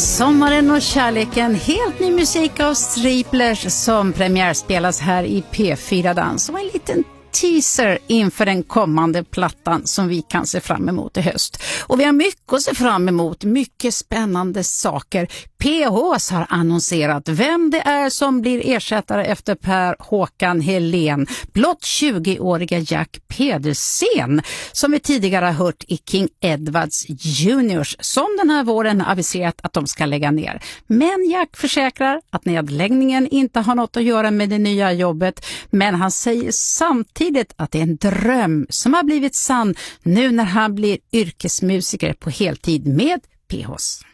Sommaren och kärleken, helt ny musik av Striplers som premiärspelas här i P4 Dans och en liten teaser inför den kommande plattan som vi kan se fram emot i höst. Och vi har mycket att se fram emot, mycket spännande saker. PHs har annonserat vem det är som blir ersättare efter Per Håkan Helén. Blott 20-åriga Jack Pedersen som vi tidigare har hört i King Edwards Juniors som den här våren aviserat att de ska lägga ner. Men Jack försäkrar att nedläggningen inte har något att göra med det nya jobbet, men han säger samtidigt att det är en dröm som har blivit sann nu när han blir yrkesmusiker på heltid med PHs.